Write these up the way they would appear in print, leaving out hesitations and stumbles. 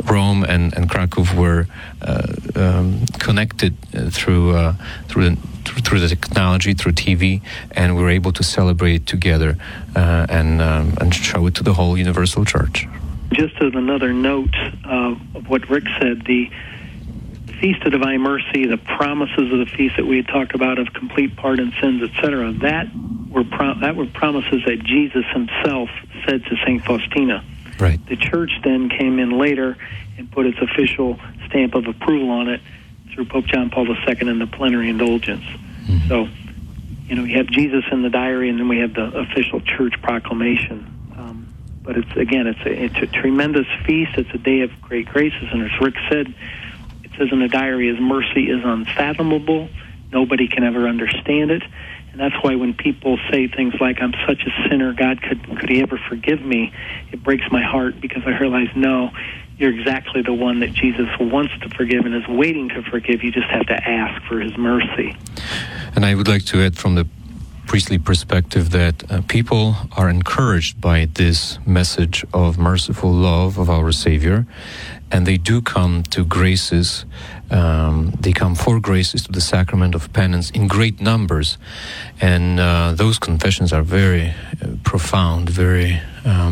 Rome and Krakow were connected through the technology, through TV, and we were able to celebrate it together and show it to the whole Universal Church. Just as another note of what Rick said, the Feast of Divine Mercy, the promises of the feast that we had talked about of complete pardon sins, etc., that were promises that Jesus himself said to St. Faustina. Right. The church then came in later and put its official stamp of approval on it through Pope John Paul II and the plenary indulgence. Mm-hmm. So, we have Jesus in the diary, and then we have the official church proclamation. But it's a tremendous feast. It's a day of great graces, and as Rick said, it says in the diary, his mercy is unfathomable. Nobody can ever understand it. And that's why when people say things like, I'm such a sinner, God, could he ever forgive me? It breaks my heart, because I realize, no, you're exactly the one that Jesus wants to forgive and is waiting to forgive. You just have to ask for his mercy. And I would like to add from the priestly perspective that people are encouraged by this message of merciful love of our Savior, and they do come to graces. They come for graces to the sacrament of penance in great numbers, and those confessions are very profound, very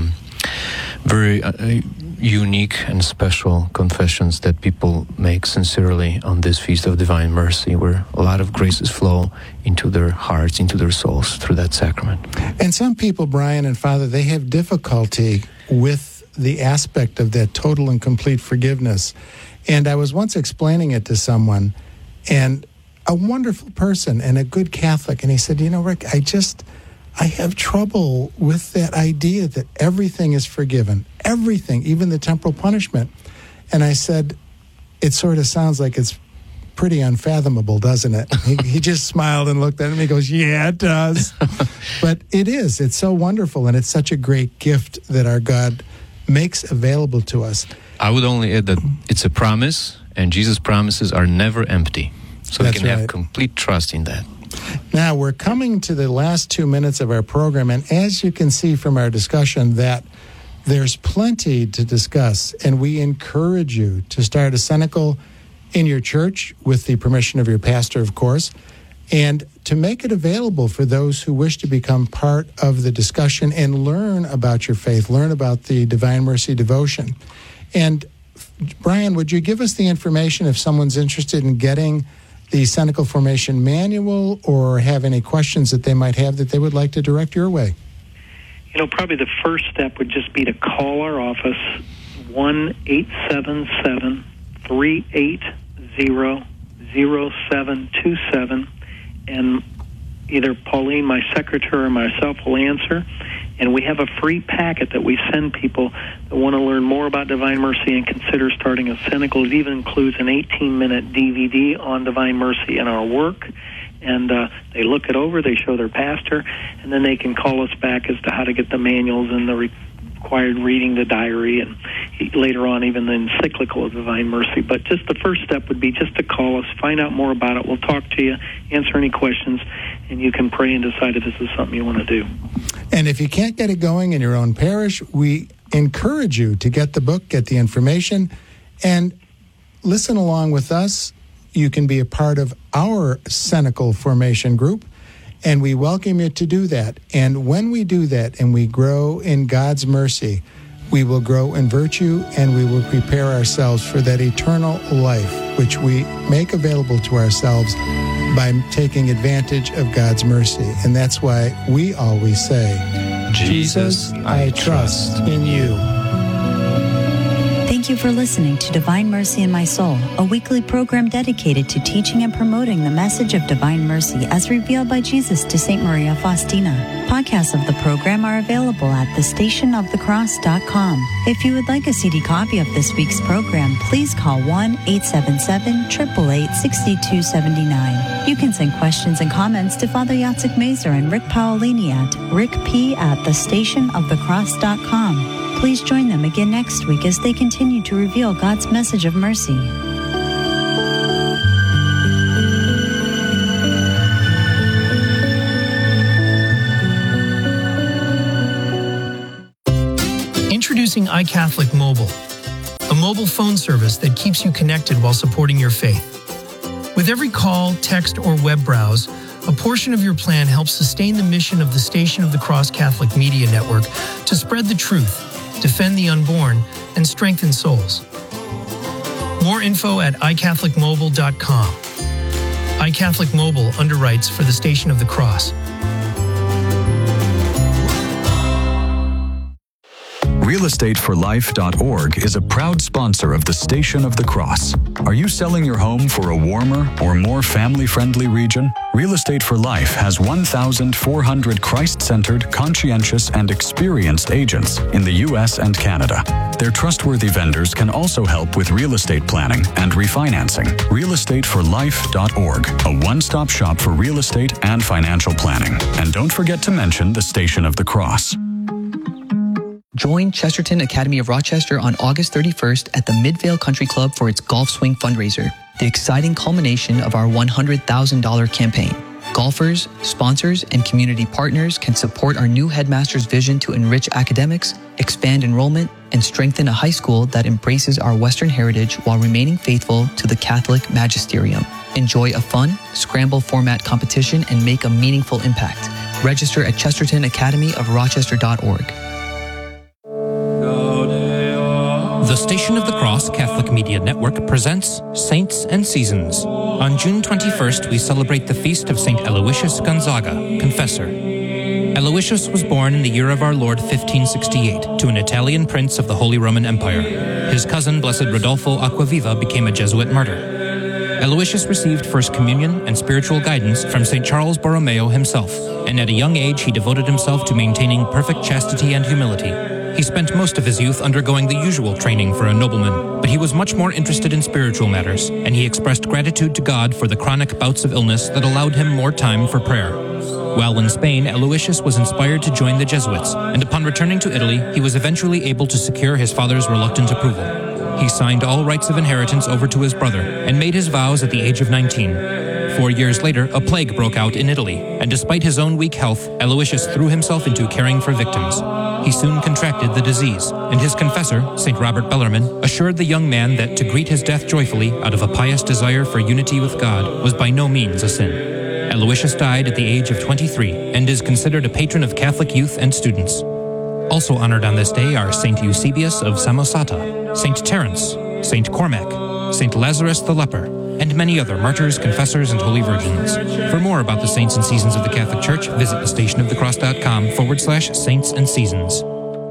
unique and special confessions that people make sincerely on this Feast of Divine Mercy, where a lot of graces flow into their hearts, into their souls through that sacrament. And some people, Brian and Father, they have difficulty with the aspect of that total and complete forgiveness. And I was once explaining it to someone, and a wonderful person and a good Catholic, and he said, Rick, I have trouble with that idea that everything is forgiven. Everything, even the temporal punishment. And I said, it sort of sounds like it's pretty unfathomable, doesn't it? He just smiled and looked at him. He goes, yeah, it does. But it is. It's so wonderful, and it's such a great gift that our God makes available to us. I would only add that it's a promise, and Jesus' promises are never empty. So we can have complete trust in that. Now, we're coming to the last 2 minutes of our program, and as you can see from our discussion that there's plenty to discuss, and we encourage you to start a cenacle in your church with the permission of your pastor, of course, and to make it available for those who wish to become part of the discussion and learn about your faith, learn about the Divine Mercy devotion. And, Brian, would you give us the information if someone's interested in getting the cenacle formation manual or have any questions that they might have that they would like to direct your way? Probably the first step would just be to call our office, 1-877-380-0727, and either Pauline, my secretary, or myself will answer. And we have a free packet that we send people that want to learn more about Divine Mercy and consider starting a cenacle. It even includes an 18-minute DVD on Divine Mercy and our work. And they look it over, they show their pastor, and then they can call us back as to how to get the manuals and the required reading, the diary, and later on even the encyclical of Divine Mercy. But just the first step would be just to call us, find out more about it. We'll talk to you, answer any questions, and you can pray and decide if this is something you want to do. And if you can't get it going in your own parish, we encourage you to get the book, get the information, and listen along with us. You can be a part of our cenacle formation group, and we welcome you to do that. And when we do that and we grow in God's mercy, we will grow in virtue, and we will prepare ourselves for that eternal life, which we make available to ourselves by taking advantage of God's mercy. And that's why we always say, Jesus, I trust in you. Thank you for listening to Divine Mercy in My Soul, a weekly program dedicated to teaching and promoting the message of Divine Mercy as revealed by Jesus to St. Maria Faustina. Podcasts of the program are available at thestationofthecross.com. If you would like a CD copy of this week's program, please call 1-877-888-6279. You can send questions and comments to Father Jacek Mazer and Rick Paolini at rickp@thestationofthecross.com. Please join them again next week as they continue to reveal God's message of mercy. Introducing iCatholic Mobile, a mobile phone service that keeps you connected while supporting your faith. With every call, text, or web browse, a portion of your plan helps sustain the mission of the Station of the Cross Catholic Media Network to spread the truth, defend the unborn, and strengthen souls. More info at iCatholicMobile.com. iCatholic Mobile underwrites for the Station of the Cross. RealEstateForLife.org is a proud sponsor of the Station of the Cross. Are you selling your home for a warmer or more family-friendly region? Real Estate for Life has 1,400 Christ-centered, conscientious, and experienced agents in the U.S. and Canada. Their trustworthy vendors can also help with real estate planning and refinancing. RealEstateForLife.org, a one-stop shop for real estate and financial planning. And don't forget to mention the Station of the Cross. Join Chesterton Academy of Rochester on August 31st at the Midvale Country Club for its Golf Swing fundraiser, the exciting culmination of our $100,000 campaign. Golfers, sponsors, and community partners can support our new headmaster's vision to enrich academics, expand enrollment, and strengthen a high school that embraces our Western heritage while remaining faithful to the Catholic magisterium. Enjoy a fun, scramble format competition and make a meaningful impact. Register at ChestertonAcademyofRochester.org. The Station of the Cross Catholic Media Network presents Saints and Seasons. On June 21st, we celebrate the feast of St. Aloysius Gonzaga, Confessor. Aloysius was born in the year of our Lord 1568 to an Italian prince of the Holy Roman Empire. His cousin, Blessed Rodolfo Acquaviva, became a Jesuit martyr. Aloysius received First Communion and spiritual guidance from St. Charles Borromeo himself, and at a young age he devoted himself to maintaining perfect chastity and humility. He spent most of his youth undergoing the usual training for a nobleman, but he was much more interested in spiritual matters, and he expressed gratitude to God for the chronic bouts of illness that allowed him more time for prayer. While in Spain, Aloysius was inspired to join the Jesuits, and upon returning to Italy, he was eventually able to secure his father's reluctant approval. He signed all rights of inheritance over to his brother, and made his vows at the age of 19. 4 years later, a plague broke out in Italy, and despite his own weak health, Aloysius threw himself into caring for victims. He soon contracted the disease, and his confessor, St. Robert Bellarmine, assured the young man that to greet his death joyfully out of a pious desire for unity with God was by no means a sin. Aloysius died at the age of 23 and is considered a patron of Catholic youth and students. Also honored on this day are St. Eusebius of Samosata, St. Terence, St. Cormac, St. Lazarus the Leper, and many other martyrs, confessors, and holy virgins. For more about the saints and seasons of the Catholic Church, visit thestationofthecross.com/saints and seasons.